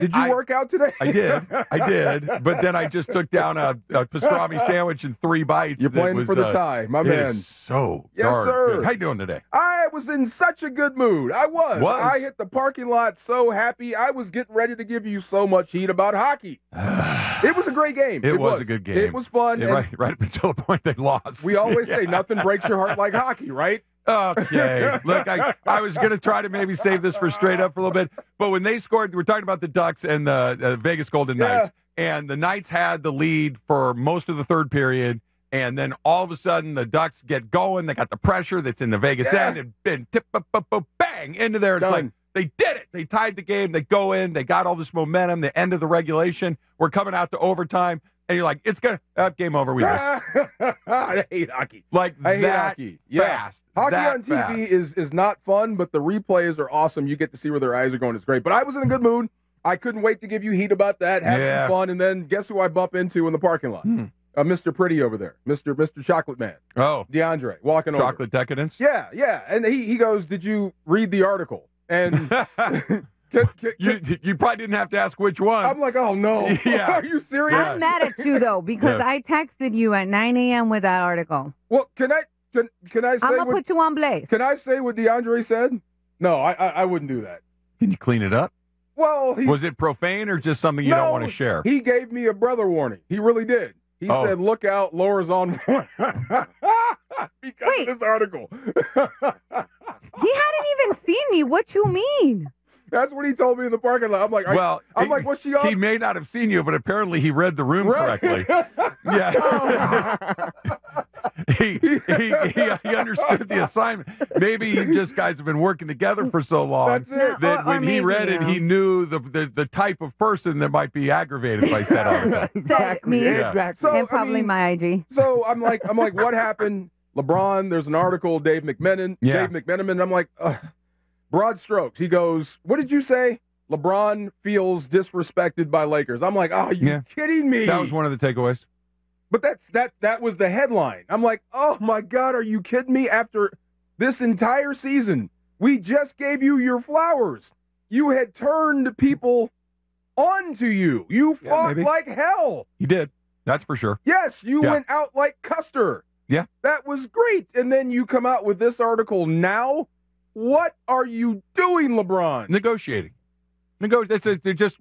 Did you work out today? I did. But then I just took down a pastrami sandwich in 3 bites. You're playing for the tie, my man. Is so yes, darn sir. good. How you doing today? I was in such a good mood. I was. I hit the parking lot so happy. I was getting ready to give you so much heat about hockey. It was a great game. It was a good game. It was fun. Right up until the point they lost. We always say nothing breaks your heart like hockey, right? Okay. Look, I was going to try to maybe save this for straight up for a little bit, but when they scored, we're talking about the Ducks and the Vegas Golden Knights, and the Knights had the lead for most of the third period, and then all of a sudden the Ducks get going. They got the pressure that's in the Vegas end, and tip, bang, into there. It's like they did it. They tied the game. They go in. They got all this momentum. The end of the regulation. We're coming out to overtime. And you're like, it's going to game over. We lose. I hate hockey. I hate hockey. Fast. Hockey on TV is not fun, but the replays are awesome. You get to see where their eyes are going. It's great. But I was in a good mood. I couldn't wait to give you heat about that, have some fun, and then guess who I bump into in the parking lot? Mr. Pretty over there, Mr. Chocolate Man. Oh. DeAndre, walking over. Chocolate Decadence? Yeah. And he goes, did you read the article? And... You probably didn't have to ask which one. I'm like, oh, no. Yeah. Are you serious? I'm mad at you, though, because I texted you at 9 a.m. with that article. Well, can I say I'm going to put you on Blaze. Can I say what DeAndre said? No, I wouldn't do that. Can you clean it up? Well, was it profane or just something you don't want to share? He gave me a brother warning. He really did. He said, look out, Laura's on because of this article. He hadn't even seen me. What you mean? That's what he told me in the parking lot. I'm like, what's she on? He may not have seen you, but apparently he read the room correctly. Yeah. he understood the assignment. Maybe you guys have been working together for so long that when he read it, he knew the type of person that might be aggravated by said article. Exactly. So, and probably my IG. So I'm like, what happened? LeBron, there's an article, Dave McMenamin. I'm like, broad strokes. He goes, what did you say? LeBron feels disrespected by Lakers. I'm like, oh, you kidding me? That was one of the takeaways. But that was the headline. I'm like, oh, my God, are you kidding me? After this entire season, we just gave you your flowers. You had turned people onto you. You fought like hell. You did. That's for sure. Yes, you went out like Custer. Yeah. That was great. And then you come out with this article now. What are you doing, LeBron? Negotiating. Just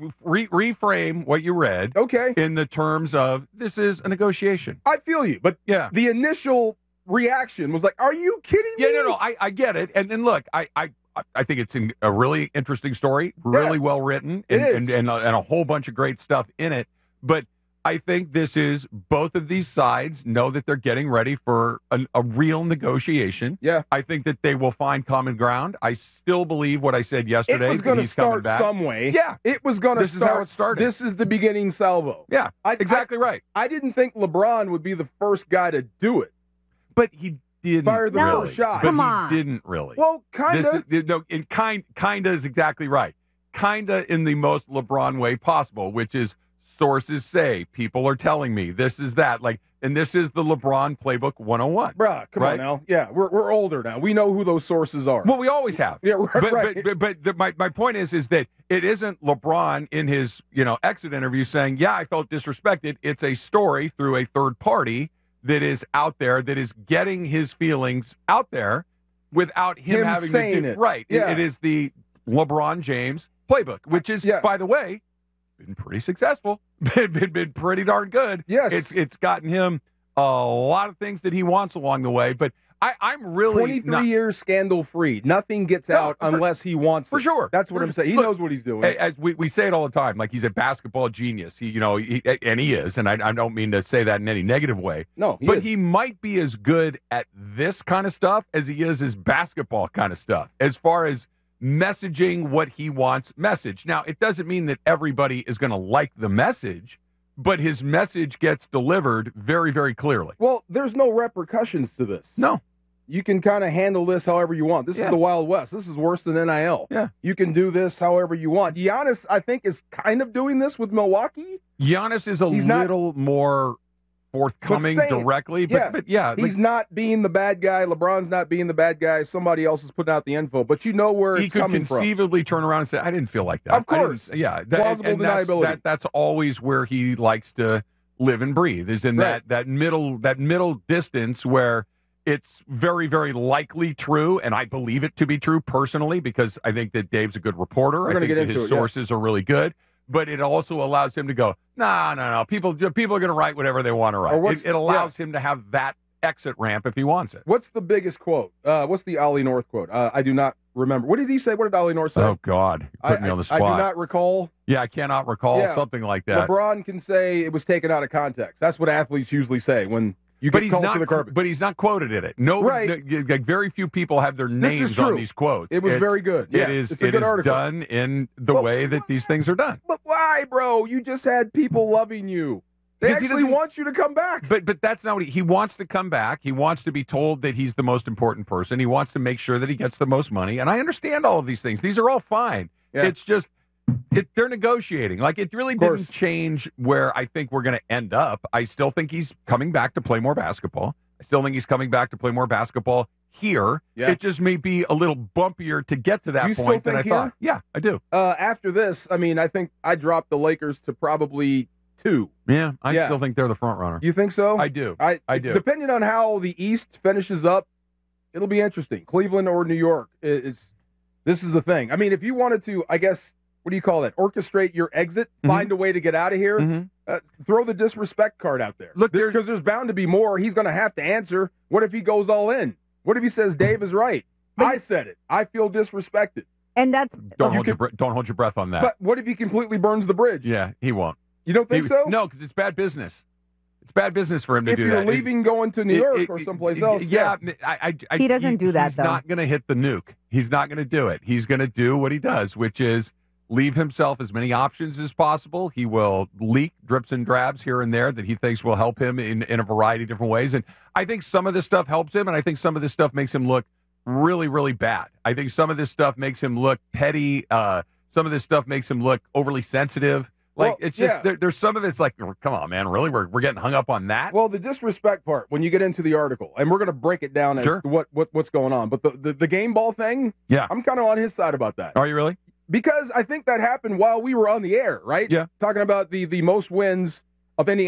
reframe what you read. In the terms of this is a negotiation. I feel you, but the initial reaction was like, "Are you kidding me?" Yeah, no, I get it. And look, I think it's a really interesting story, really well written, and a whole bunch of great stuff in it. But I think this is both of these sides know that they're getting ready for a real negotiation. Yeah. I think that they will find common ground. I still believe what I said yesterday. It was going to start some way. Yeah. It was going to start. This is how it started. This is the beginning salvo. Yeah, exactly right. I didn't think LeBron would be the first guy to do it. But he didn't. Fire the first shot. But he didn't really. Well, kind of. Kind of is exactly right. Kind of in the most LeBron way possible, which is sources say, people are telling me, this is that. And this is the LeBron playbook 101. Bruh, come on now. Yeah, we're older now. We know who those sources are. Well, we always have. Yeah, right. But my point is that it isn't LeBron in his exit interview saying, yeah, I felt disrespected. It's a story through a third party that is out there, that is getting his feelings out there without him having saying to do it. Right. Yeah. It is the LeBron James playbook, which is, by the way, been pretty successful. Been pretty darn good. Yes. It's gotten him a lot of things that he wants along the way. But I'm really 23 years scandal-free. Nothing gets out unless he wants for it. sure. That's what I'm saying. He knows what he's doing. As we say it all the time, like he's a basketball genius. He is, and I don't mean to say that in any negative way. No, he might be as good at this kind of stuff as he is as basketball kind of stuff, as far as messaging what he wants message. Now, it doesn't mean that everybody is going to like the message, but his message gets delivered very, very clearly. Well, there's no repercussions to this. No. You can kind of handle this however you want. This is the Wild West. This is worse than NIL. Yeah. You can do this however you want. Giannis, I think, is kind of doing this with Milwaukee. Giannis is a little more forthcoming directly. But yeah, he's not being the bad guy. LeBron's not being the bad guy. Somebody else is putting out the info, but you know where it's coming from. He could conceivably turn around and say, "I didn't feel like that." Of course, plausible deniability. That's always where he likes to live and breathe. Is in that middle distance where it's very, very likely true, and I believe it to be true personally because I think that Dave's a good reporter. I think that his sources are really good. But it also allows him to go, no. People are going to write whatever they want to write. It allows him to have that exit ramp if he wants it. What's the biggest quote? What's the Ollie North quote? I do not remember. What did he say? What did Ollie North say? Oh, God. Put me on the spot. I do not recall. Yeah, I cannot recall something like that. LeBron can say it was taken out of context. That's what athletes usually say when you get called to the carpet. But he's not quoted in it. Very few people have their names on these quotes. It was very good. It is done in the way that these things are done. But why, bro? You just had people loving you. They actually want you to come back. But that's not what he wants to come back. He wants to be told that he's the most important person. He wants to make sure that he gets the most money. And I understand all of these things. These are all fine. Yeah. It's just they're negotiating. Like, it really didn't change where I think we're going to end up. I still think he's coming back to play more basketball. I still think he's coming back to play more basketball here. Yeah. It just may be a little bumpier to get to that point than I thought. Yeah, I do. After this, I mean, I think I dropped the Lakers to probably 2. Yeah, I still think they're the front runner. You think so? I do. I do. Depending on how the East finishes up, it'll be interesting. Cleveland or New York this is the thing. I mean, if you wanted to, I guess, what do you call that? Orchestrate your exit, find a way to get out of here. Throw the disrespect card out there. Look, because there's bound to be more. He's going to have to answer. What if he goes all in? What if he says Dave is right? I said it. I feel disrespected. And that's don't hold your breath on that. But what if he completely burns the bridge? Yeah, he won't. You don't think so? No, because it's bad business. It's bad business for him to do that. If you're leaving, going to New York or someplace else. Yeah, he doesn't do that, though. He's not going to hit the nuke. He's not going to do it. He's going to do what he does, which is leave himself as many options as possible. He will leak drips and drabs here and there that he thinks will help him in a variety of different ways. And I think some of this stuff helps him, and I think some of this stuff makes him look really, really bad. I think some of this stuff makes him look petty. Some of this stuff makes him look overly sensitive. It's just there's some of it's like, come on, man, really? We're getting hung up on that? Well, the disrespect part, when you get into the article, and we're going to break it down as to what's going on. But the game ball thing, I'm kind of on his side about that. Are you really? Because I think that happened while we were on the air, right? Yeah. Talking about the most wins of any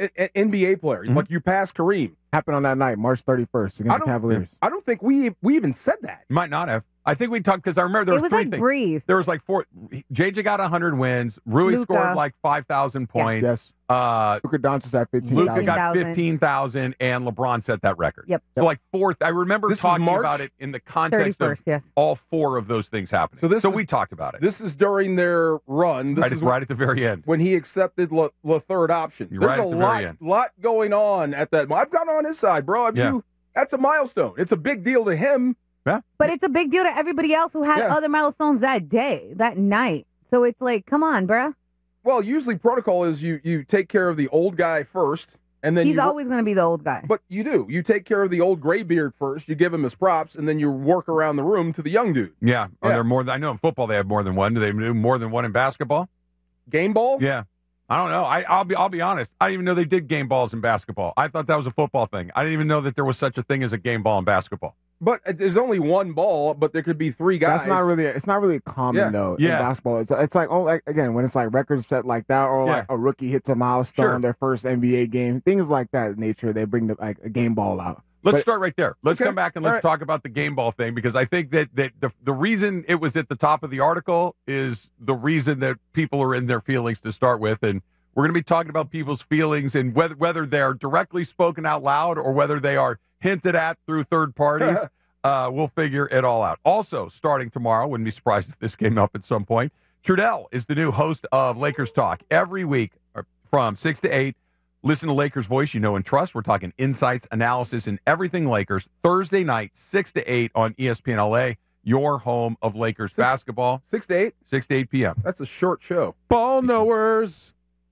NBA player. Like, you passed Kareem. Happened on that night, March 31st, against the Cavaliers. I don't think we even said that. Might not have. I think we talked because I remember there was 3 things. Brief. There was 4. JJ got 100 wins. Rui scored 5,000 points. Yes. Luka Doncic at 15,000. Luka got 15,000, and LeBron set that record. Yep. So 4th. I remember talking about it in the context of all 4 of those things happening. So we talked about it. This is during their run. This is right at the very end when he accepted the third option. There's a lot going on at that. I've got on his side, bro. That's a milestone. It's a big deal to him. Yeah. But it's a big deal to everybody else who had other milestones that day, that night. So it's like, come on, bruh. Well, usually protocol is you take care of the old guy first, and then he's always going to be the old guy. But you do. You take care of the old gray beard first. You give him his props, and then you work around the room to the young dude. Yeah. Are there more? I know in football they have more than one. Do they do more than one in basketball? Game ball? Yeah. I don't know. I'll be honest. I didn't even know they did game balls in basketball. I thought that was a football thing. I didn't even know that there was such a thing as a game ball in basketball. But there's only one ball, but there could be 3 guys. It's not really common though in basketball. It's like again when it's like records set like that, or like a rookie hits a milestone, their first NBA game, things like that in nature. They bring a game ball out. Let's start right there. Let's come back and let's talk about the game ball thing, because I think that the reason it was at the top of the article is the reason that people are in their feelings to start with, and we're going to be talking about people's feelings and whether they're directly spoken out loud or whether they are hinted at through third parties. We'll figure it all out. Also, starting tomorrow, wouldn't be surprised if this came up at some point, Trudell is the new host of Lakers Talk. Every week from 6 to 8, listen to Lakers Voice you know and trust. We're talking insights, analysis, and everything Lakers. Thursday night, 6 to 8 on ESPN LA, your home of Lakers basketball. 6 to 8? 6 to 8 p.m. That's a short show. Ball knowers.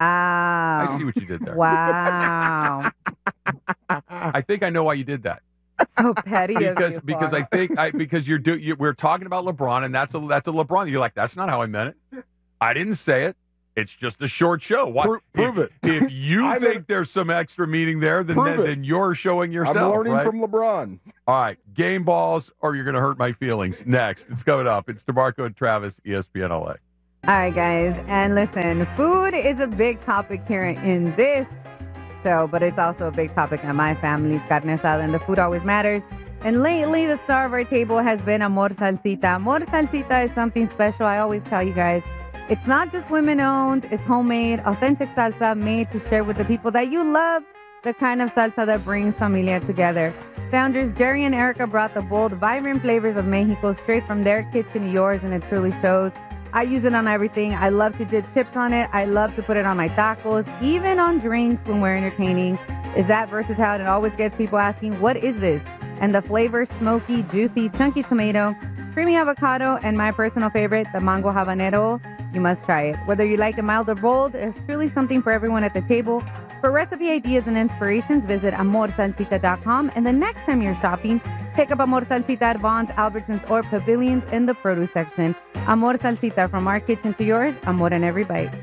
Wow. I see what you did there. Wow. I think I know why you did that. So petty because of you, because I think because we're talking about LeBron, and that's a LeBron. You're like, that's not how I meant it. I didn't say it. It's just a short show. Prove it. If you think there's some extra meaning there, then you're showing yourself. I'm learning right? from LeBron. All right, game balls, or you're going to hurt my feelings. Next, it's coming up. It's DeMarco and Travis, ESPN LA. All right, guys, and listen, food is a big topic here in this show, but it's also a big topic in my family's carne asada, and the food always matters. And lately, the star of our table has been Amor Salsita. Amor Salsita is something special. I always tell you guys, it's not just women-owned. It's homemade, authentic salsa made to share with the people that you love, the kind of salsa that brings familia together. Founders Jerry and Erica brought the bold, vibrant flavors of Mexico straight from their kitchen to yours, and it truly shows. I use it on everything. I love to dip chips on it. I love to put it on my tacos, even on drinks when we're entertaining. It's that versatile, and it always gets people asking, what is this? And the flavor, smoky, juicy, chunky tomato, creamy avocado, and my personal favorite, the mango habanero. You must try it. Whether you like it mild or bold, there's truly something for everyone at the table. For recipe ideas and inspirations, visit amorsalsita.com. And the next time you're shopping, pick up Amor Salsita at Vons, Albertsons, or Pavilions in the produce section. Amor Salsita, from our kitchen to yours, amor in every bite.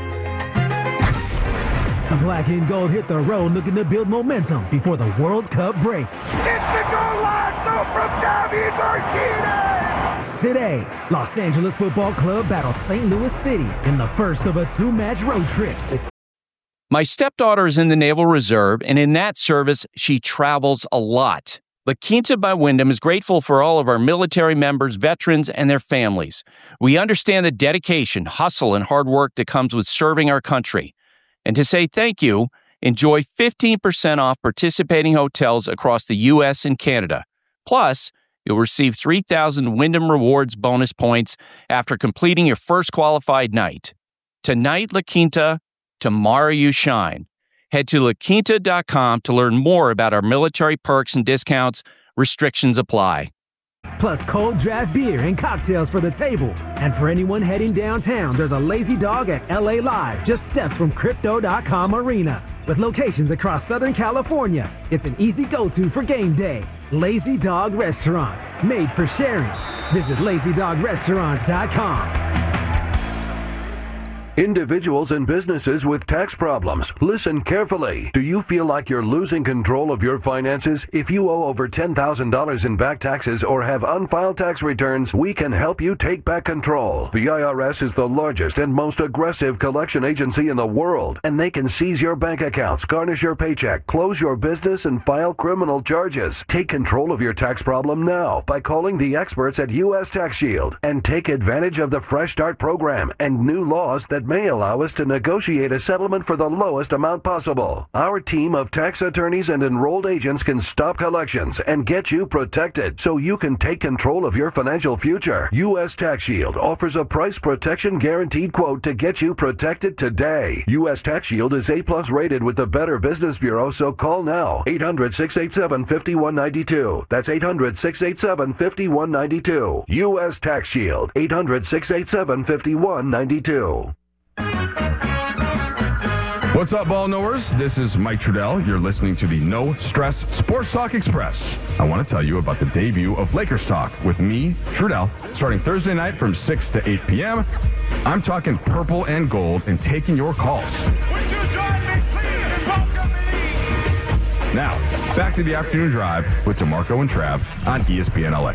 The black and gold hit the road looking to build momentum before the World Cup break. It's the goal line, so from David Martinez! Today, Los Angeles Football Club battles St. Louis City in the first of a 2-match road trip. My stepdaughter is in the Naval Reserve, and in that service, she travels a lot. La Quinta by Wyndham is grateful for all of our military members, veterans, and their families. We understand the dedication, hustle, and hard work that comes with serving our country. And to say thank you, enjoy 15% off participating hotels across the U.S. and Canada. Plus, you'll receive 3,000 Wyndham Rewards bonus points after completing your first qualified night. Tonight, La Quinta, tomorrow you shine. Head to laquinta.com to learn more about our military perks and discounts. Restrictions apply. Plus cold draft beer and cocktails for the table. And for anyone heading downtown, there's a Lazy Dog at LA Live, just steps from Crypto.com Arena. With locations across Southern California, it's an easy go-to for game day. Lazy Dog Restaurant, made for sharing. Visit LazyDogRestaurants.com. Individuals and businesses with tax problems, listen carefully. Do you feel like you're losing control of your finances? If you owe over $10,000 in back taxes or have unfiled tax returns, we can help you take back control. The IRS is the largest and most aggressive collection agency in the world, and they can seize your bank accounts, garnish your paycheck, close your business, and file criminal charges. Take control of your tax problem now by calling the experts at U.S. Tax Shield and take advantage of the Fresh Start program and new laws that may allow us to negotiate a settlement for the lowest amount possible. Our team of tax attorneys and enrolled agents can stop collections and get you protected so you can take control of your financial future. U.S. Tax Shield offers a price protection guaranteed quote to get you protected today. U.S. Tax Shield is A+ rated with the Better Business Bureau, so call now. 800-687-5192. That's 800-687-5192. U.S. Tax Shield. 800-687-5192. What's up, ball knowers? This is Mike Trudell. You're listening to the No Stress Sports Talk Express. I want to tell you about the debut of Lakers Talk with me, Trudell, starting Thursday night from 6 to 8 p.m. I'm talking purple and gold and taking your calls. Would you join me, please, and welcome me? Now, back to the afternoon drive with DeMarco and Trav on ESPN LA.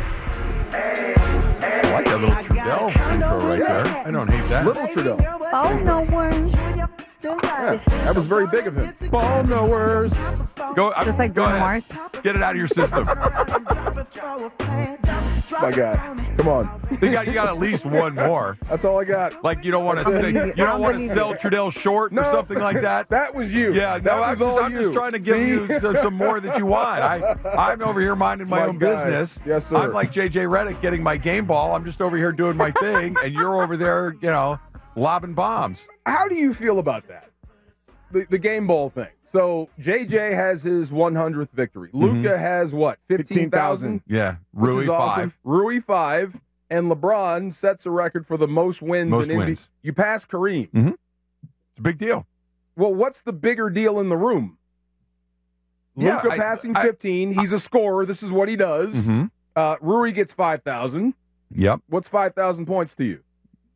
I like that little Trudell intro right there. I don't hate that. Little Trudell. Oh, no worries. Yeah, that was very big of him. Ball knowers. Just like go Bruno ahead. Mars. Get it out of your system. My God, come on. You got at least one more. That's all I got. Like you don't want to sell Trudell short or something like that. That was you. Yeah, I'm just trying to give you some more that you want. I'm over here minding my own business. Yes, sir. I'm like JJ Redick getting my game ball. I'm just over here doing my thing, and you're over there, lobbing bombs. How do you feel about that? The game ball thing. So JJ has his 100th victory. Luka has what? 15,000? Yeah. Rui 5. Awesome. Rui 5. And LeBron sets a record for the most wins in NBA. You pass Kareem. Mm-hmm. It's a big deal. Well, what's the bigger deal in the room? Luka passing 15. He's a scorer. This is what he does. Mm-hmm. Rui gets 5,000. Yep. What's 5,000 points to you?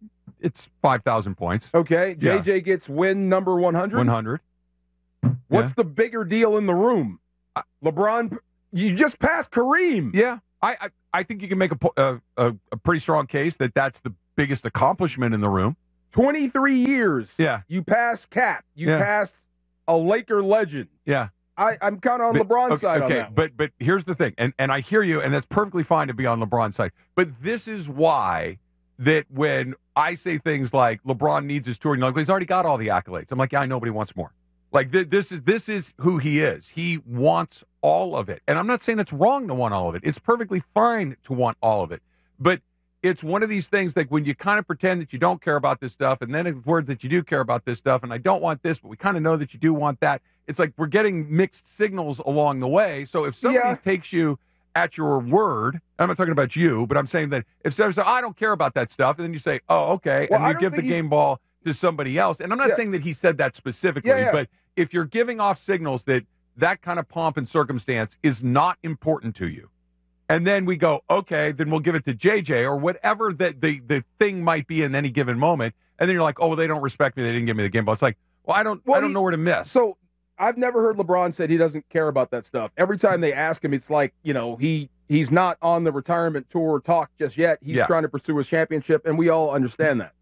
It's 5,000 points. Okay, JJ gets win number 100? 100. What's the bigger deal in the room? LeBron, you just passed Kareem. Yeah, I think you can make a pretty strong case that that's the biggest accomplishment in the room. 23 years. Yeah. You pass Cat. You pass a Laker legend. Yeah. I'm kind of on LeBron's side on that. But here's the thing, and I hear you, and that's perfectly fine to be on LeBron's side. But this is why that when I say things like LeBron needs his tour, and he's already got all the accolades. I'm like, yeah, I know, but he wants more. Like this is who he is. He wants all of it, and I'm not saying it's wrong to want all of it. It's perfectly fine to want all of it, but it's one of these things like when you kind of pretend that you don't care about this stuff, and then it's words that you do care about this stuff, and I don't want this, but we kind of know that you do want that. It's like we're getting mixed signals along the way. So if somebody takes you at your word, I'm not talking about you, but I'm saying that if somebody says, I don't care about that stuff, and then you say, oh, okay, and you give the game ball to somebody else, and I'm not saying that he said that specifically, but if you're giving off signals that kind of pomp and circumstance is not important to you, and then we go, okay, then we'll give it to JJ or whatever that the thing might be in any given moment, and then you're like, oh, well, they don't respect me, they didn't give me the game ball. It's like, well, I don't know where to miss. So I've never heard LeBron said he doesn't care about that stuff. Every time they ask him, it's like, he's not on the retirement tour talk just yet. He's trying to pursue his championship, and we all understand that.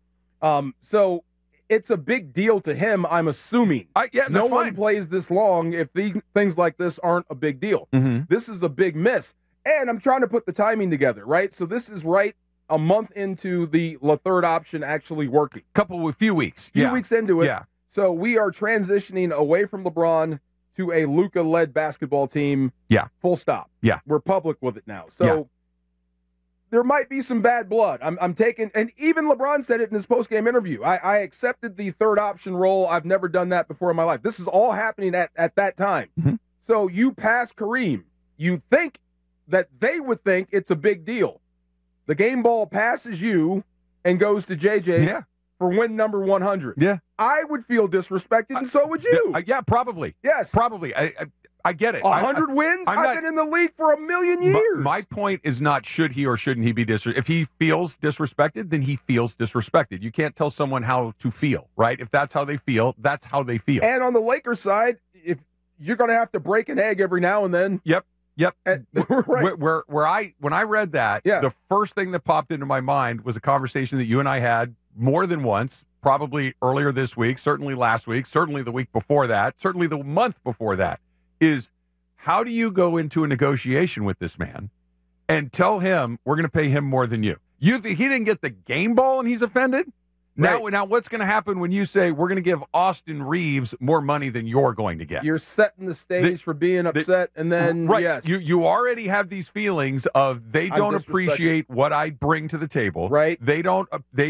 So it's a big deal to him, I'm assuming. No one plays this long if things like this aren't a big deal. Mm-hmm. This is a big miss. And I'm trying to put the timing together, right? So this is right a month into the third option actually working. A few weeks. Few weeks into it. Yeah. So we are transitioning away from LeBron to a Luka-led basketball team. Yeah. Full stop. Yeah. We're public with it now. So there might be some bad blood. I'm taking, and even LeBron said it in his post-game interview. I accepted the third option role. I've never done that before in my life. This is all happening at that time. Mm-hmm. So you pass Kareem. You think that they would think it's a big deal. The game ball passes you and goes to JJ for win number 100. Yeah. I would feel disrespected, and so would you. Yeah, probably. Yes. Probably. I get it. 100 wins? I've been in the league for 1,000,000 years. My point is not should he or shouldn't he be disrespected. If he feels disrespected, then he feels disrespected. You can't tell someone how to feel, right? If that's how they feel, that's how they feel. And on the Lakers side, if you're going to have to break an egg every now and then. Yep. Right. When I read that, the first thing that popped into my mind was a conversation that you and I had more than once, probably earlier this week, certainly last week, certainly the week before that, certainly the month before that, is how do you go into a negotiation with this man and tell him we're going to pay him more than you? You think he didn't get the game ball and he's offended? Right. Now, what's going to happen when you say we're going to give Austin Reeves more money than you're going to get? You're setting the stage for being upset, and then yes, you already have these feelings of they don't appreciate what I bring to the table. Right? They don't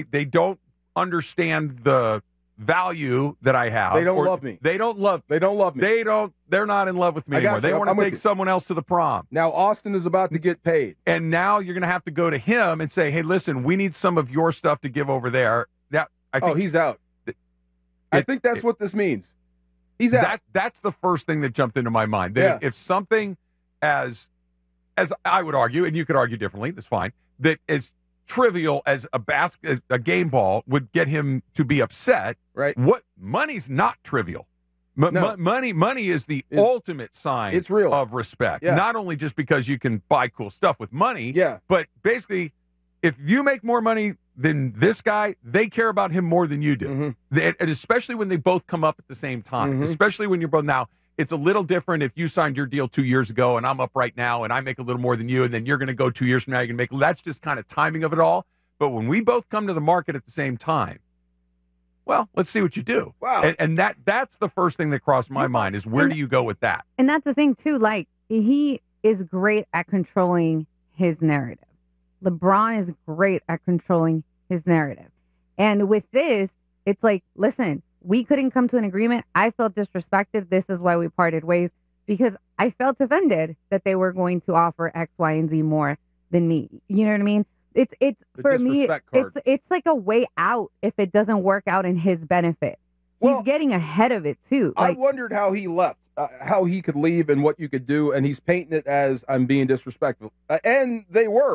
understand the value that I have. They don't love me. They don't love me. They're not in love with me anymore. They want to take someone else to the prom. Now Austin is about to get paid, and now you're going to have to go to him and say, "Hey, listen, we need some of your stuff to give over there." I think he's out. I think that's what this means. He's out. That's the first thing that jumped into my mind. If something as I would argue, and you could argue differently, that's fine, that as trivial as a game ball would get him to be upset, right? What money's not trivial. Money is the ultimate sign of respect. Yeah. Not only just because you can buy cool stuff with money, yeah, but basically if you make more money than this guy, they care about him more than you do. Mm-hmm. And especially when they both come up at the same time, mm-hmm. especially when you're both now. It's a little different if you signed your deal 2 years ago and I'm up right now and I make a little more than you, and then you're going to go 2 years from now, you're going to make, that's just kind of timing of it all. But when we both come to the market at the same time, well, let's see what you do. Wow. And that's the first thing that crossed my mind is where do you go with that? And that's the thing, too. Like, he is great at controlling his narrative. LeBron is great at controlling his narrative. And with this, it's like, listen, we couldn't come to an agreement. I felt disrespected. This is why we parted ways, because I felt offended that they were going to offer X, Y, and Z more than me. You know what I mean? It's for me, it's like a way out if it doesn't work out in his benefit. He's getting ahead of it, too. I wondered how he left, how he could leave and what you could do, and he's painting it as I'm being disrespectful. And they were.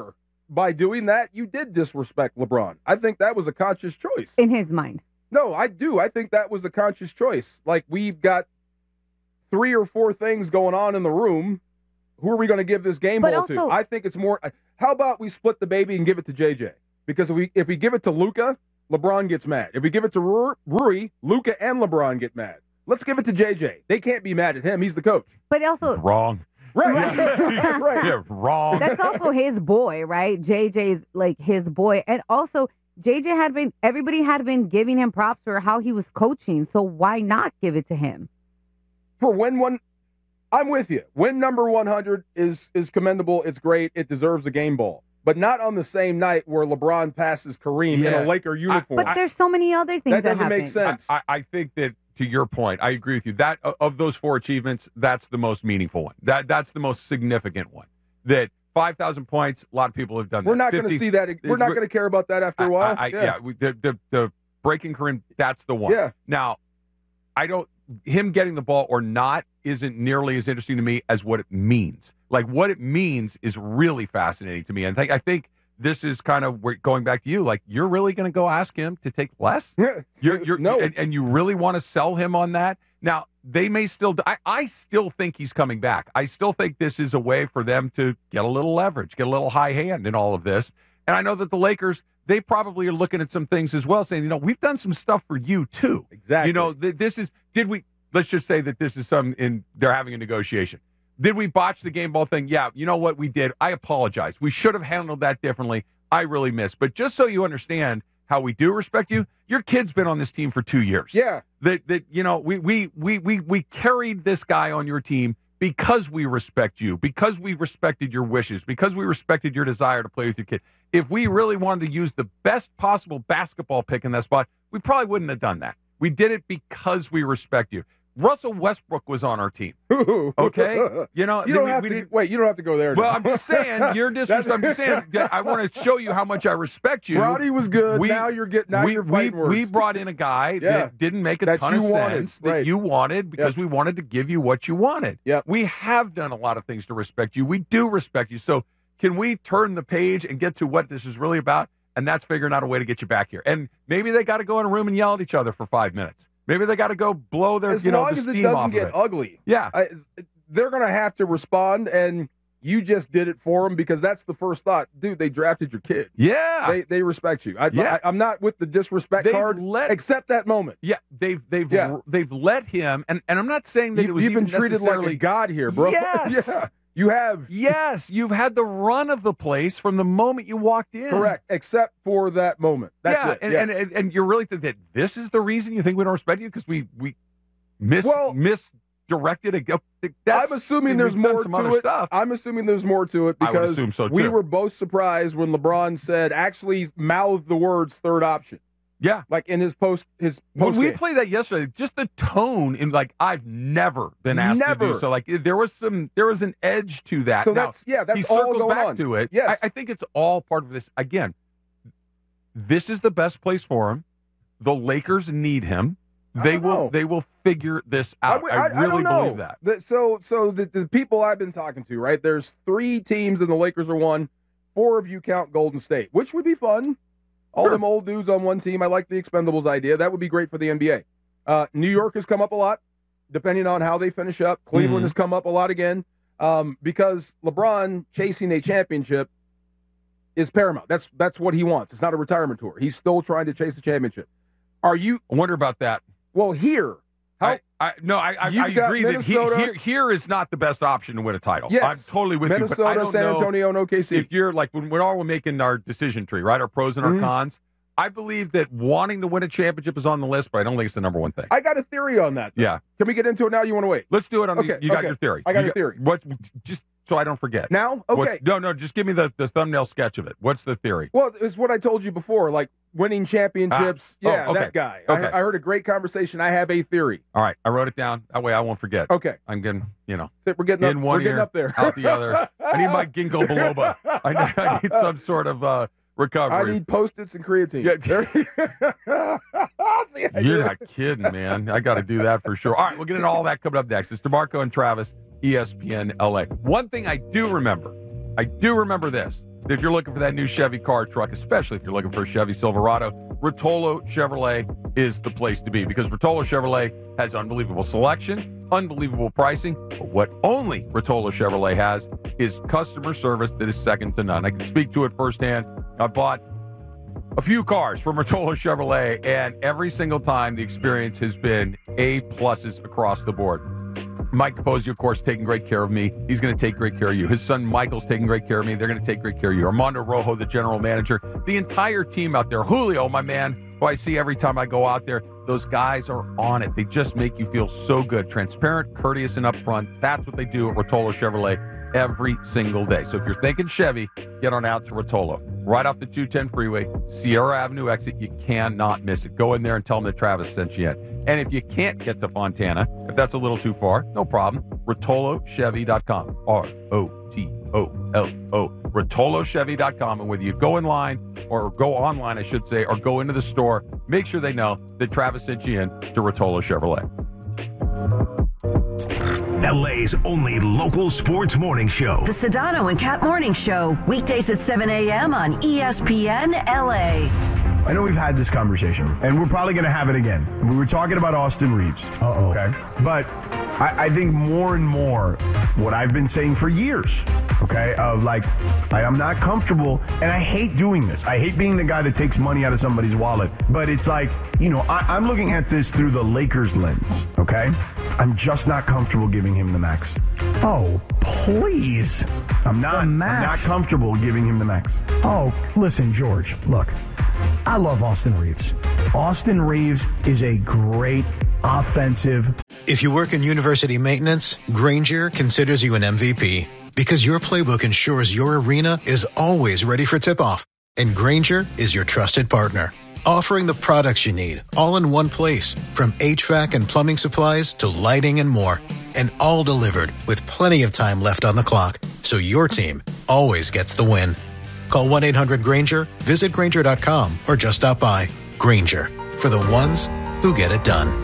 by doing that, you did disrespect LeBron. I think that was a conscious choice. In his mind. No, I do. I think that was a conscious choice. Like, we've got 3 or 4 things going on in the room. Who are we going to give this game ball to? I think it's more, how about we split the baby and give it to JJ? Because if we give it to Luka, LeBron gets mad. If we give it to Rui, Luka and LeBron get mad. Let's give it to JJ. They can't be mad at him. He's the coach. But also... Wrong. Right. Right. Yeah, wrong. That's also his boy, right? JJ's like his boy. And also, everybody had been giving him props for how he was coaching. So why not give it to him? For I'm with you. Win number 100 is commendable. It's great. It deserves a game ball. But not on the same night where LeBron passes Kareem in a Laker uniform. But there's so many other things that doesn't happen. make sense. I think that, to your point, I agree with you. That of those 4 achievements, that's the most meaningful one. That's the most significant one. That 5,000 points, a lot of people have done that. We're not going to see that. We're not going to care about that after a while. The breaking Kareem, that's the one. Yeah. Now, him getting the ball or not isn't nearly as interesting to me as what it means. Like, what it means is really fascinating to me. And I think this is kind of going back to you. Like, you're really going to go ask him to take less? No. And you really want to sell him on that? Now, they may still – I still think he's coming back. I still think this is a way for them to get a little leverage, get a little high hand in all of this. And I know that the Lakers, they probably are looking at some things as well, saying, we've done some stuff for you too. Exactly. Let's just say that this is they're having a negotiation. Did we botch the game ball thing? Yeah, you know what we did? I apologize. We should have handled that differently. I really missed. But just so you understand how we do respect you, your kid's been on this team for 2 years. Yeah. We carried this guy on your team because we respect you, because we respected your wishes, because we respected your desire to play with your kid. If we really wanted to use the best possible basketball pick in that spot, we probably wouldn't have done that. We did it because we respect you. Russell Westbrook was on our team. Okay? You don't have to go there. Well, I'm just saying, you're disrespectful. I'm just saying, I want to show you how much I respect you. Roddy was good. You're fighting worse. We brought in a guy that didn't make a ton of sense that you wanted because we wanted to give you what you wanted. Yep. We have done a lot of things to respect you. We do respect you. So can we turn the page and get to what this is really about? And that's figuring out a way to get you back here. And maybe they got to go in a room and yell at each other for 5 minutes. Maybe they got to go blow their, as long as it doesn't get ugly. Yeah. They're going to have to respond, and you just did it for them because that's the first thought. Dude, they drafted your kid. Yeah. They respect you. I'm not with the disrespect card, except that moment. Yeah, they've let him, and I'm not saying that you've been treated like a god here, bro. Yes. Yeah. You have. Yes, you've had the run of the place from the moment you walked in. Correct, except for that moment. That's it. And you're really that this is the reason you think we don't respect you because we misdirected. I'm assuming there's more to it. I'm assuming there's more to it because I would assume so too. We were both surprised when LeBron said, actually mouthed the words third option. Yeah, like in his post. When we played that yesterday, just the tone in I've never been asked to do so. Like there was an edge to that. So now, that's he all circled going back on. To it. Yes, I think it's all part of this. Again, this is the best place for him. The Lakers need him. They will figure this out. I really believe that. So the people I've been talking to, right? There's 3 teams and the Lakers are 1. 4 of you count Golden State, which would be fun. All them old dudes on one team. I like the Expendables idea. That would be great for the NBA. New York has come up a lot, depending on how they finish up. Cleveland has come up a lot again because LeBron chasing a championship is paramount. That's what he wants. It's not a retirement tour. He's still trying to chase a championship. I wonder about that. Well, here. I agree that here is not the best option to win a title. Yes. I'm totally with you. Minnesota, But I don't San know Antonio, and OKC. If you're like, when we're making our decision tree, right, our pros and our cons, I believe that wanting to win a championship is on the list, but I don't think it's the number one thing. I got a theory on that, though. Yeah. Can we get into it now? You want to wait? Let's do it. You got your theory. I got a theory. Just so I don't forget. Now? Okay. No, just give me the thumbnail sketch of it. What's the theory? Well, it's what I told you before, like winning championships. That guy. Okay. I heard a great conversation. I have a theory. All right. I wrote it down. That way I won't forget. Okay. I'm getting, we're getting up, in one we're getting ear, up there. out the other. I need my ginkgo biloba. I need some sort of recovery. I need Post-its and creatine. You're not kidding, man. I got to do that for sure. All right, we'll get into all that coming up next. It's DeMarco and Travis, ESPN LA. One thing I do remember this. if you're looking for that new Chevy car, truck, especially if you're looking for a Chevy Silverado, Rotolo Chevrolet is the place to be because Rotolo Chevrolet has unbelievable selection, unbelievable pricing, but what only Rotolo Chevrolet has is customer service that is second to none. I can speak to it firsthand. I bought a few cars from Rotolo Chevrolet, and every single time the experience has been A-pluses across the board. Mike Capozzi, of course, taking great care of me. He's going to take great care of you. His son Michael's taking great care of me. They're going to take great care of you. Armando Rojo, the general manager, the entire team out there. Julio, my man, who I see every time I go out there. Those guys are on it. They just make you feel so good. Transparent, courteous, and upfront. That's what they do at Rotolo Chevrolet every single day. So if you're thinking Chevy, get on out to Rotolo. Right off the 210 freeway, Sierra Avenue exit. You cannot miss it. Go in there and tell them that Travis sent you in. And if you can't get to Fontana, if that's a little too far, no problem. RotoloChevy.com. ROTOLO. RotoloChevy.com. And whether you go in line or go online, I should say, or go into the store, make sure they know that Travis sent you in to Rotolo Chevrolet. LA's only local sports morning show. The Sedano and Cat Morning Show, weekdays at 7 a.m. on ESPN LA. I know we've had this conversation, and we're probably going to have it again. We were talking about Austin Reeves. Uh-oh. Okay? But I think more and more what I've been saying for years, okay, of like, I'm not comfortable, and I hate doing this. I hate being the guy that takes money out of somebody's wallet. But it's like, you know, I'm looking at this through the Lakers lens, okay? I'm just not comfortable giving him the max. Oh, please. I'm not comfortable giving him the max. Oh, listen, George, look. I love Austin Reeves. Austin Reeves is a great offensive. If you work in university maintenance, Grainger considers you an MVP because your playbook ensures your arena is always ready for tip-off. And Grainger is your trusted partner, offering the products you need all in one place, from HVAC and plumbing supplies to lighting and more. And all delivered with plenty of time left on the clock, so your team always gets the win. Call 1-800-GRAINGER, visit Grainger.com, or just stop by. Grainger, for the ones who get it done.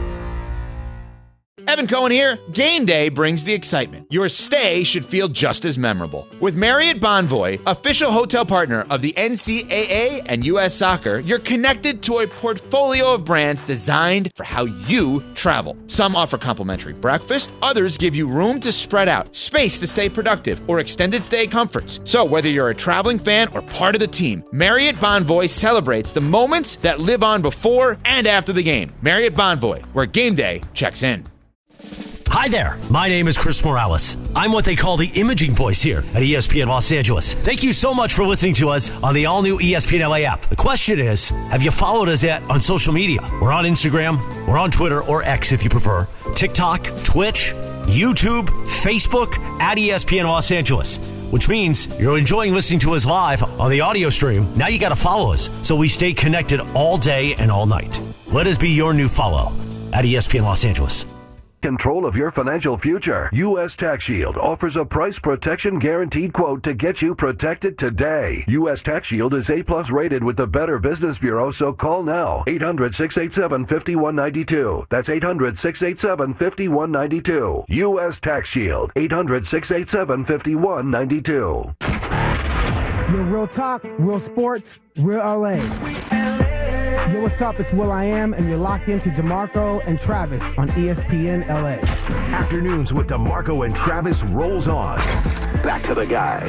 Evan Cohen here. Game day brings the excitement. Your stay should feel just as memorable. With Marriott Bonvoy, official hotel partner of the NCAA and U.S. Soccer, you're connected to a portfolio of brands designed for how you travel. Some offer complimentary breakfast, others give you room to spread out, space to stay productive, or extended stay comforts. So whether you're a traveling fan or part of the team, Marriott Bonvoy celebrates the moments that live on before and after the game. Marriott Bonvoy, where game day checks in. Hi there, my name is Chris Morales. I'm what they call the imaging voice here at ESPN Los Angeles. Thank you so much for listening to us on the all-new ESPN LA app. The question is, have you followed us yet on social media? We're on Instagram, we're on Twitter, or X if you prefer, TikTok, Twitch, YouTube, Facebook, at ESPN Los Angeles. Which means you're enjoying listening to us live on the audio stream. Now you got to follow us so we stay connected all day and all night. Let us be your new follow at ESPN Los Angeles. Control of your financial future. U.S. Tax Shield offers a price protection guaranteed quote to get you protected today. U.S. Tax Shield is A+ rated with the Better Business Bureau, so call now. 800-687-5192. That's 800-687-5192. U.S. Tax Shield. 800-687-5192. Your real talk, real sports, real LA. Yo, what's up? It's Will I Am, and you're locked into DeMarco and Travis on ESPN LA. Afternoons with DeMarco and Travis rolls on. Back to the guys.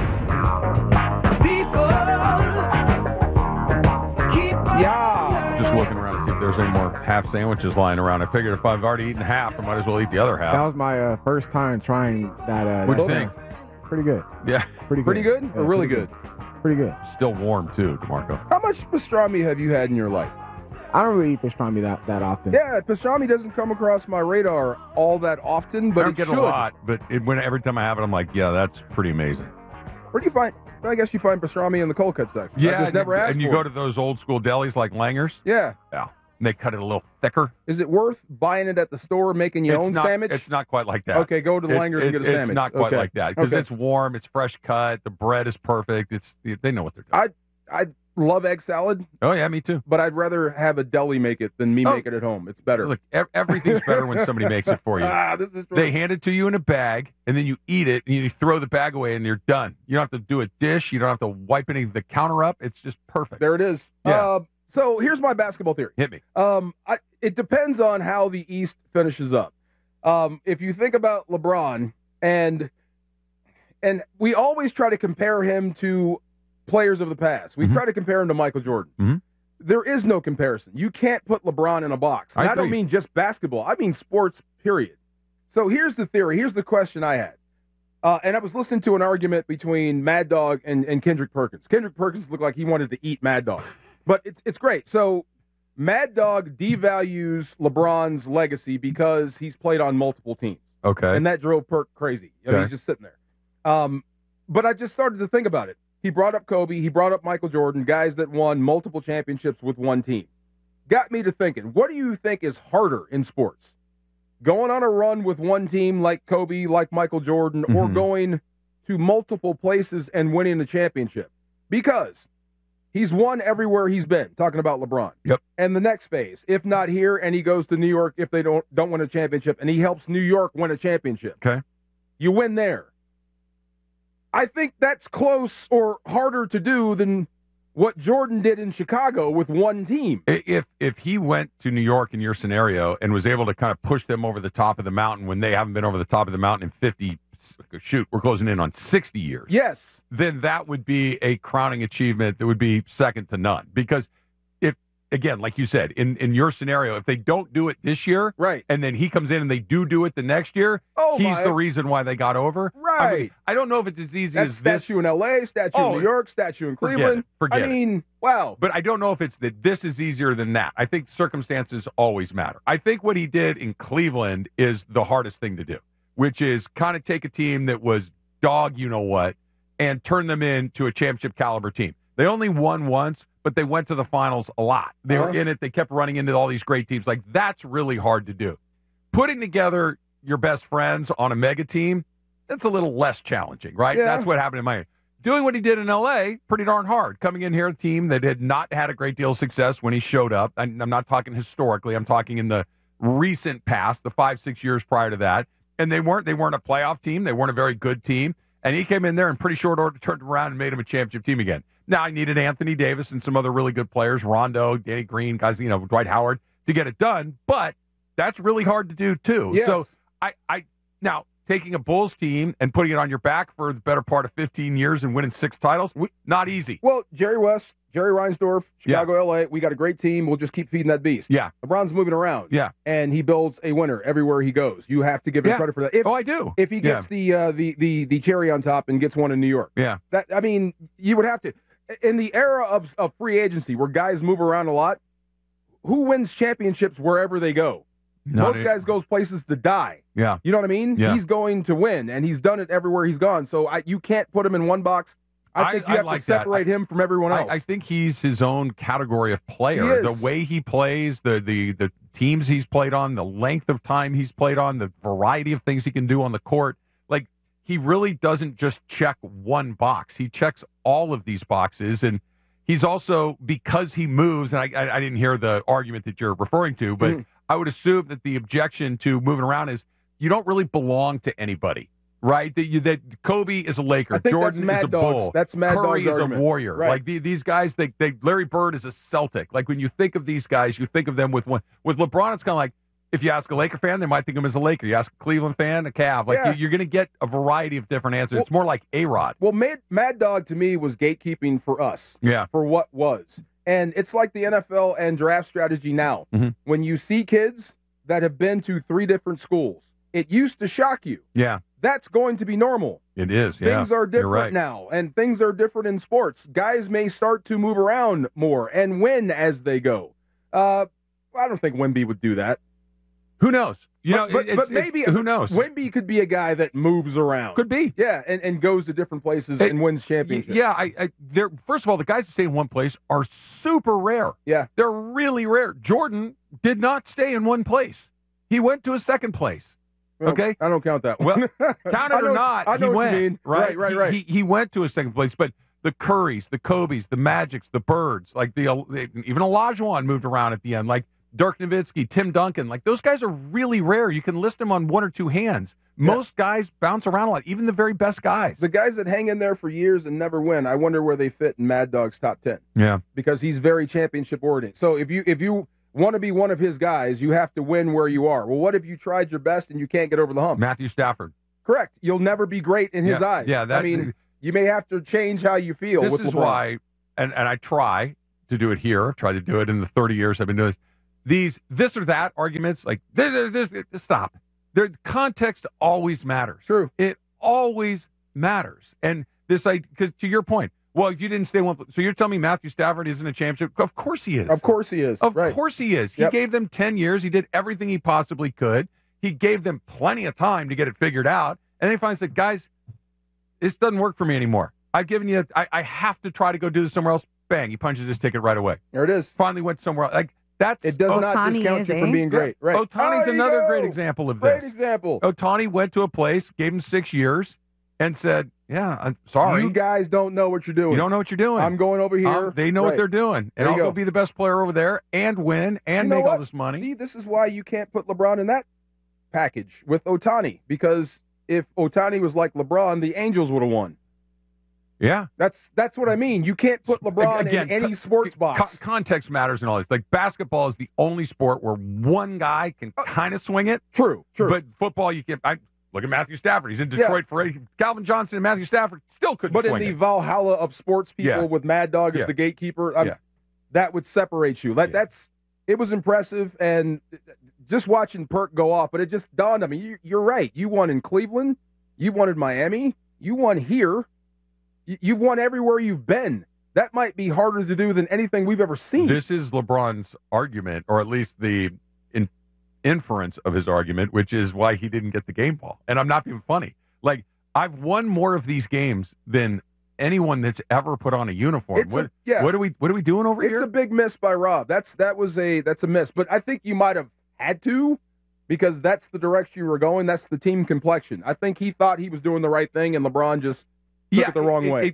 Yeah. Just looking around to see if there's any more half sandwiches lying around. I figured if I've already eaten half, I might as well eat the other half. That was my first time trying that. What do you think? Pretty good. Yeah. Pretty good. Pretty good? Yeah, or really pretty good? Pretty good. Still warm, too, DeMarco. How much pastrami have you had in your life? I don't really eat pastrami that often. Yeah, pastrami doesn't come across my radar all that often, but I don't it get should. a lot, but every time I have it, I'm like, yeah, that's pretty amazing. Where do you find? I guess you find pastrami in the cold cut section. Yeah, I just never asked and you for go it. to those old school delis like Langer's. Yeah. Yeah. And they cut it a little thicker. Is it worth buying it at the store, making your own sandwich? It's not quite like that. Okay, go to the Langer's and get a sandwich. It's not quite like that because Okay. it's warm, it's fresh cut, the bread is perfect. They know what they're doing. love egg salad. Oh, yeah, me too. But I'd rather have a deli make it than me make it at home. It's better. Look, everything's better when somebody makes it for you. This is true. They hand it to you in a bag, and then you eat it, and you throw the bag away, and you're done. You don't have to do a dish. You don't have to wipe any of the counter up. It's just perfect. There it is. Yeah. So here's my basketball theory. Hit me. It depends on how the East finishes up. If you think about LeBron, and we always try to compare him to players of the past. We try to compare him to Michael Jordan. Mm-hmm. There is no comparison. You can't put LeBron in a box. And I don't mean just basketball. I mean sports, period. So here's the theory. Here's the question I had. And I was listening to an argument between Mad Dog and Kendrick Perkins. Kendrick Perkins looked like he wanted to eat Mad Dog. But it's great. So Mad Dog devalues LeBron's legacy because he's played on multiple teams. Okay. And that drove Perk crazy. I mean, he's just sitting there. But I just started to think about it. He brought up Kobe. He brought up Michael Jordan, guys that won multiple championships with one team. Got me to thinking, what do you think is harder in sports? Going on a run with one team like Kobe, like Michael Jordan, or going to multiple places and winning a championship? Because he's won everywhere he's been, talking about LeBron. Yep. And the next phase, if not here, and he goes to New York if they don't win a championship, and he helps New York win a championship. Okay. You win there. I think that's close or harder to do than what Jordan did in Chicago with one team. If he went to New York in your scenario and was able to kind of push them over the top of the mountain when they haven't been over the top of the mountain in 50, we're closing in on 60 years. Yes. Then that would be a crowning achievement that would be second to none. Because again, like you said, in your scenario, if they don't do it this year, right, and then he comes in and they do it the next year, he's the reason why they got over. Right. I mean, I don't know if it's as easy as this. Statue in L.A., statue in New York, statue in Cleveland. Forget it. Wow. But I don't know if it's that this is easier than that. I think circumstances always matter. I think what he did in Cleveland is the hardest thing to do, which is kind of take a team that was dog you-know-what and turn them into a championship caliber team. They only won once, but they went to the finals a lot. They were in it. They kept running into all these great teams. Like, that's really hard to do. Putting together your best friends on a mega team, that's a little less challenging, right? Yeah. That's what happened in Miami. Doing what he did in L.A., pretty darn hard. Coming in here, a team that had not had a great deal of success when he showed up. I'm not talking historically. I'm talking in the recent past, the 5-6 years prior to that. And they weren't a playoff team. They weren't a very good team. And he came in there in pretty short order, turned around and made him a championship team again. Now, I needed Anthony Davis and some other really good players, Rondo, Danny Green, guys, Dwight Howard, to get it done. But that's really hard to do, too. Yes. So, now, taking a Bulls team and putting it on your back for the better part of 15 years and winning 6 titles, not easy. Well, Jerry West, Jerry Reinsdorf, Chicago, L.A., we got a great team. We'll just keep feeding that beast. Yeah. LeBron's moving around. Yeah. And he builds a winner everywhere he goes. You have to give him credit for that. I do. If he gets the cherry on top and gets one in New York. Yeah. You would have to. In the era of free agency where guys move around a lot, who wins championships wherever they go? Most guys go places to die. Yeah. You know what I mean? Yeah. He's going to win, and he's done it everywhere he's gone. So you can't put him in one box. I think you have to separate him from everyone else. I think he's his own category of player. The way he plays, the teams he's played on, the length of time he's played on, the variety of things he can do on the court. Like, he really doesn't just check one box. He checks all of these boxes, and he's also, because he moves, and I didn't hear the argument that you're referring to, but I would assume that the objection to moving around is you don't really belong to anybody, right? That Kobe is a Laker, I think Jordan that's is a Bull, That's Mad Curry Dog's is argument. a Warrior. Right. Like these guys, Larry Bird is a Celtic. Like, when you think of these guys, you think of them with one. With LeBron, it's kind of like, if you ask a Laker fan, they might think of him as a Laker. You ask a Cleveland fan, a Cav. Like, you're going to get a variety of different answers. It's more like A-Rod. Well, Mad Dog, to me, was gatekeeping for us. Yeah. For what was. And it's like the NFL and draft strategy now. Mm-hmm. When you see kids that have been to 3 different schools, it used to shock you. Yeah. That's going to be normal. It is, yeah. Things are different You're right. now, and things are different in sports. Guys may start to move around more and win as they go. I don't think Wemby would do that. Who knows? But maybe who knows? Wemby could be a guy that moves around. Could be. Yeah, and goes to different places and wins championships. Yeah, first of all, the guys that stay in one place are super rare. Yeah. They're really rare. Jordan did not stay in one place. He went to a second place. Well, Okay? I don't count that. Well, count it or not, I know he what went. you mean. Right. Right. He went to a second place, but the Currys, the Kobes, the Magics, the Birds, like even Olajuwon moved around at the end, like Dirk Nowitzki, Tim Duncan. Like, those guys are really rare. You can list them on one or two hands. Most guys bounce around a lot, even the very best guys. The guys that hang in there for years and never win, I wonder where they fit in Mad Dog's top 10. Yeah. Because he's very championship-oriented. So if you want to be one of his guys, you have to win where you are. Well, what if you tried your best and you can't get over the hump? Matthew Stafford. Correct. You'll never be great in his eyes. Yeah, I mean, you may have to change how you feel with LeBron. This is why, and I try to do it here, try to do it in the 30 years I've been doing this. This or that arguments, like, this stop. Context always matters. True. It always matters. And this, because to your point, well, if you didn't stay one, so you're telling me Matthew Stafford isn't a championship? Of course he is. Of course he is. Of course he is. Yep. He gave them 10 years. He did everything he possibly could. He gave them plenty of time to get it figured out. And then he finally said, guys, this doesn't work for me anymore. I've given you, I have to try to go do this somewhere else. Bang, he punches his ticket right away. There it is. Finally went somewhere else. Like, it does not discount you from being great. Right. Ohtani's another great example of this. Great example. Ohtani went to a place, gave him 6 years, and said, yeah, I'm sorry. You guys don't know what you're doing. You don't know what you're doing. I'm going over here. They know what they're doing. And I'll go be the best player over there and win and make all this money. See, this is why you can't put LeBron in that package with Ohtani. Because if Ohtani was like LeBron, the Angels would have won. Yeah. That's what I mean. You can't put LeBron in any sports box. Context matters and all this. Like, basketball is the only sport where one guy can kind of swing it. True. But football, you can't. Look at Matthew Stafford. He's in Detroit for Calvin Johnson and Matthew Stafford still couldn't swing it. But in the Valhalla of sports people with Mad Dog as the gatekeeper, that would separate you. It was impressive, and just watching Perk go off, but it just dawned on me, you're right. You won in Cleveland. You won in Miami. You won here. You've won everywhere you've been. That might be harder to do than anything we've ever seen. This is LeBron's argument, or at least the inference of his argument, which is why he didn't get the game ball. And I'm not being funny. Like, I've won more of these games than anyone that's ever put on a uniform. What are we doing over here? It's a big miss by Rob. That's a miss. But I think you might have had to, because that's the direction you were going. That's the team complexion. I think he thought he was doing the right thing, and LeBron just took it the wrong way.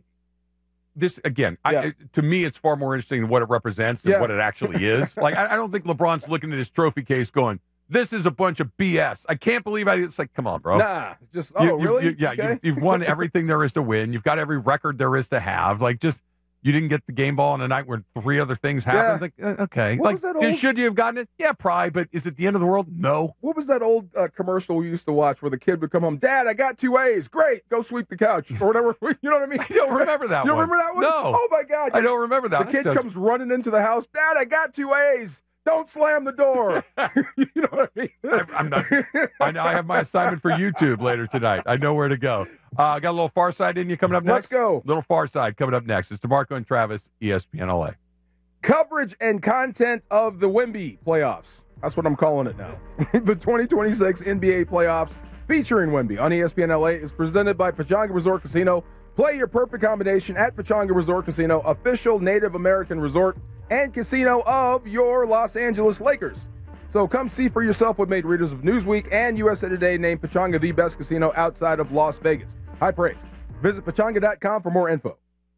To me, it's far more interesting what it represents than what it actually is. Like, I don't think LeBron's looking at his trophy case going, this is a bunch of BS. I can't believe it's like, come on, bro. Nah, really? You've won everything there is to win. You've got every record there is to have. Like, just, you didn't get the game ball on a night where 3 other things happened. Yeah. It's like, okay. What was that should you have gotten it? Yeah, probably, but is it the end of the world? No. What was that old commercial we used to watch where the kid would come home, Dad, I got 2 A's. Great. Go sweep the couch. Or whatever. You know what I mean? I don't remember that one. You remember that one? No. Oh, my God. I don't remember that. The kid comes running into the house, Dad, I got 2 A's. Don't slam the door. You know what I mean? I'm not. I have my assignment for YouTube later tonight. I know where to go. Got a little Far Side in you coming up next? Let's go. Little Far Side coming up next. It's DeMarco and Travis, ESPN LA. Coverage and content of the Wemby playoffs. That's what I'm calling it now. The 2026 NBA playoffs featuring Wemby on ESPN LA is presented by Pechanga Resort Casino. Play your perfect combination at Pechanga Resort Casino, official Native American resort and casino of your Los Angeles Lakers. So come see for yourself what made readers of Newsweek and USA Today named Pechanga the best casino outside of Las Vegas. High praise. Visit Pechanga.com for more info.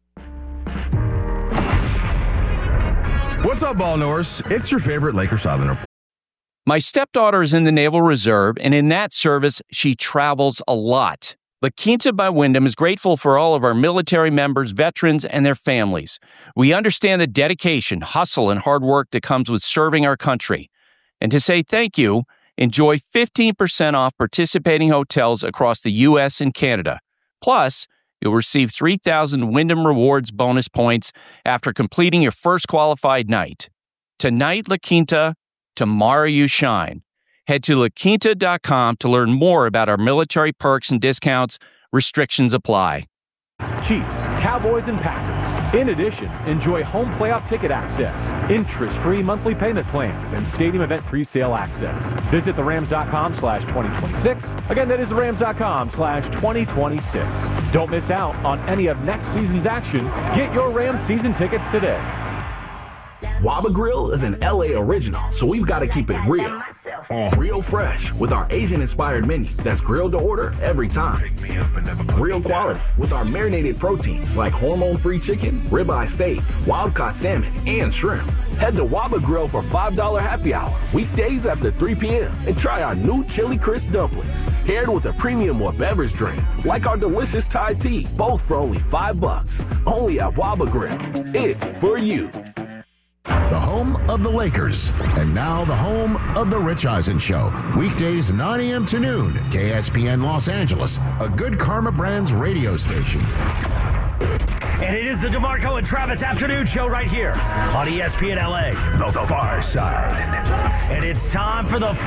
What's up, ball knowers? It's your favorite Laker Southerner. My stepdaughter is in the Naval Reserve, and in that service, she travels a lot. La Quinta by Wyndham is grateful for all of our military members, veterans, and their families. We understand the dedication, hustle, and hard work that comes with serving our country. And to say thank you, enjoy 15% off participating hotels across the U.S. and Canada. Plus, you'll receive 3,000 Wyndham Rewards bonus points after completing your first qualified night. Tonight, La Quinta. Tomorrow, you shine. Head to LaQuinta.com to learn more about our military perks and discounts. Restrictions apply. Chiefs, Cowboys, and Packers. In addition, enjoy home playoff ticket access, interest-free monthly payment plans, and stadium event pre-sale access. Visit therams.com/2026. Again, that is therams.com/2026. Don't miss out on any of next season's action. Get your Rams season tickets today. Waba Grill is an LA original, so we've got to keep it real. Real fresh with our Asian-inspired menu that's grilled to order every time. Real quality with our marinated proteins like hormone-free chicken, ribeye steak, wild-caught salmon, and shrimp. Head to Waba Grill for $5 happy hour weekdays after 3 p.m. and try our new Chili Crisp dumplings, paired with a premium or beverage drink like our delicious Thai tea, both for only $5. Only at Waba Grill. It's for you. The home of the Lakers. And now the home of the Rich Eisen Show. Weekdays 9 a.m. to noon. KSPN Los Angeles. A Good Karma Brands radio station. And it is the DeMarco and Travis Afternoon Show right here on ESPN LA. The Far Side. And it's time for the